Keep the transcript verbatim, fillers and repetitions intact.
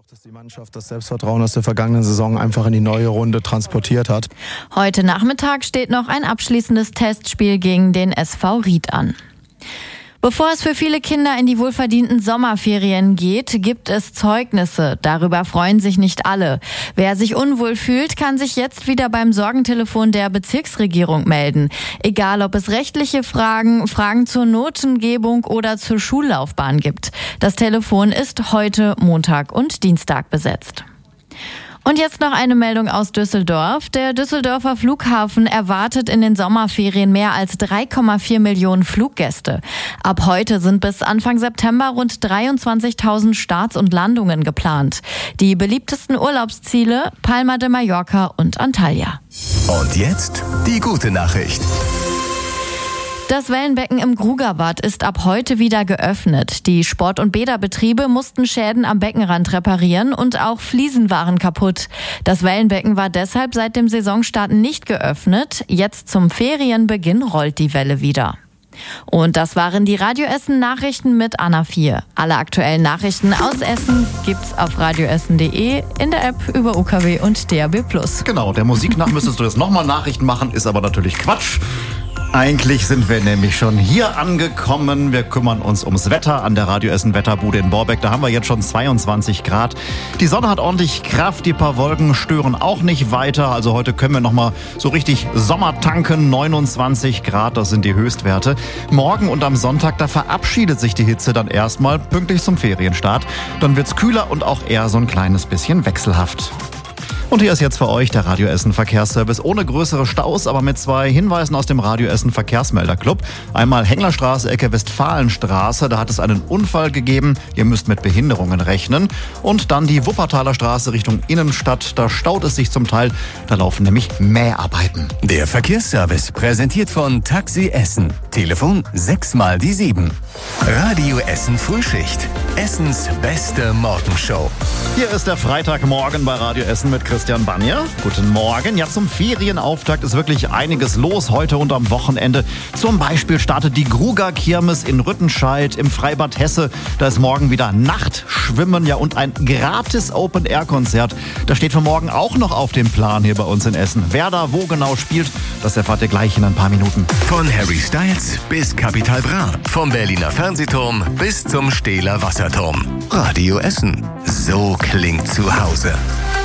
dass die Mannschaft das Selbstvertrauen aus der vergangenen Saison einfach in die neue Runde transportiert hat. Heute Nachmittag steht noch ein abschließendes Testspiel gegen den S V Ried an. Bevor es für viele Kinder in die wohlverdienten Sommerferien geht, gibt es Zeugnisse. Darüber freuen sich nicht alle. Wer sich unwohl fühlt, kann sich jetzt wieder beim Sorgentelefon der Bezirksregierung melden. Egal, ob es rechtliche Fragen, Fragen zur Notengebung oder zur Schullaufbahn gibt. Das Telefon ist heute Montag und Dienstag besetzt. Und jetzt noch eine Meldung aus Düsseldorf. Der Düsseldorfer Flughafen erwartet in den Sommerferien mehr als drei Komma vier Millionen Fluggäste. Ab heute sind bis Anfang September rund dreiundzwanzigtausend Starts und Landungen geplant. Die beliebtesten Urlaubsziele Palma de Mallorca und Antalya. Und jetzt die gute Nachricht. Das Wellenbecken im Grugerbad ist ab heute wieder geöffnet. Die Sport- und Bäderbetriebe mussten Schäden am Beckenrand reparieren und auch Fliesen waren kaputt. Das Wellenbecken war deshalb seit dem Saisonstart nicht geöffnet. Jetzt zum Ferienbeginn rollt die Welle wieder. Und das waren die Radio Essen Nachrichten mit Anna vier. Alle aktuellen Nachrichten aus Essen gibt's auf radioessen punkt de, in der App über U K W und D A B plus. Genau, der Musik nach müsstest du jetzt nochmal Nachrichten machen, ist aber natürlich Quatsch. Eigentlich sind wir nämlich schon hier angekommen. Wir kümmern uns ums Wetter an der Radio Essen Wetterbude in Borbeck. Da haben wir jetzt schon zweiundzwanzig Grad. Die Sonne hat ordentlich Kraft, die paar Wolken stören auch nicht weiter. Also heute können wir nochmal so richtig Sommer tanken. neunundzwanzig Grad, das sind die Höchstwerte. Morgen und am Sonntag, da verabschiedet sich die Hitze dann erstmal pünktlich zum Ferienstart. Dann wird's kühler und auch eher so ein kleines bisschen wechselhaft. Und hier ist jetzt für euch der Radio Essen Verkehrsservice ohne größere Staus, aber mit zwei Hinweisen aus dem Radio Essen Verkehrsmelderclub. Einmal Henglerstraße, Ecke Westfalenstraße, da hat es einen Unfall gegeben. Ihr müsst mit Behinderungen rechnen. Und dann die Wuppertaler Straße Richtung Innenstadt, da staut es sich zum Teil. Da laufen nämlich Mäharbeiten. Der Verkehrsservice präsentiert von Taxi Essen. Telefon sechs mal die sieben. Radio Essen Frühschicht. Essens beste Morgenshow. Hier ist der Freitagmorgen bei Radio Essen mit Christian Banja. Guten Morgen. Ja, zum Ferienauftakt ist wirklich einiges los heute und am Wochenende. Zum Beispiel startet die Gruger-Kirmes in Rüttenscheid im Freibad Hesse. Da ist morgen wieder Nachtschwimmen, ja, und ein gratis Open-Air-Konzert. Das steht für morgen auch noch auf dem Plan hier bei uns in Essen. Wer da wo genau spielt, das erfahrt ihr gleich in ein paar Minuten. Von Harry Styles bis Capital Bra. Vom Berliner Fernsehturm bis zum Stehler Wasserturm. Radio Essen. So klingt zu Hause.